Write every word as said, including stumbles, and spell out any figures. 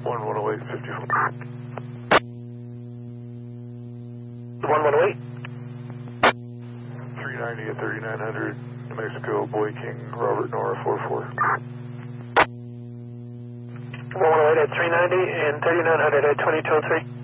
one one oh eight fifty-four. one one oh eight. three ninety at thirty-nine hundred, New Mexico, Boy King, Robert Nora four four. one one oh eight at three ninety and thirty-nine hundred at twenty-two oh three.